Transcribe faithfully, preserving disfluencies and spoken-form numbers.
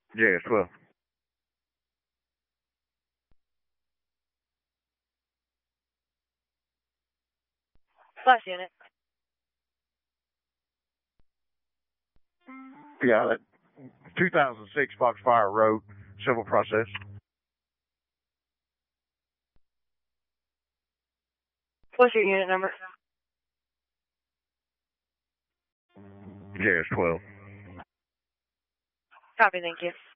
Yeah, it's twelve. Flash unit. Yeah, that two thousand six Foxfire Road, civil process. What's your unit number? Yeah, it's twelve. Copy, thank you.